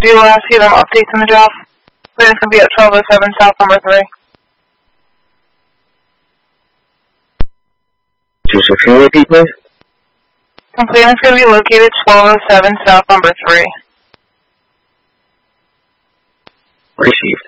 do see them updates in the job. Complainant's going to be at 1207 South number 3. Just a few repeat, please. Complainant's going to be located 1207 South number 3. Received.